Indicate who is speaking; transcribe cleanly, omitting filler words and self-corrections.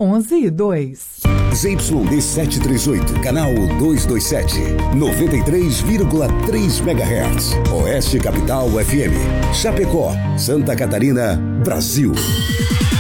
Speaker 1: 11:02.
Speaker 2: ZYD 738, canal 227, 93,3 MHz. Oeste Capital FM, Chapecó, Santa Catarina, Brasil.